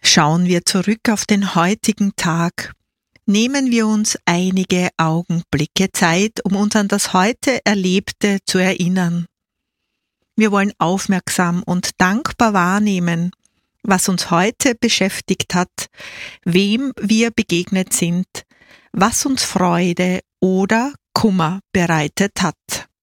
Schauen wir zurück auf den heutigen Tag. Nehmen wir uns einige Augenblicke Zeit, um uns an das heute Erlebte zu erinnern. Wir wollen aufmerksam und dankbar wahrnehmen, was uns heute beschäftigt hat, wem wir begegnet sind, was uns Freude oder Kummer bereitet hat.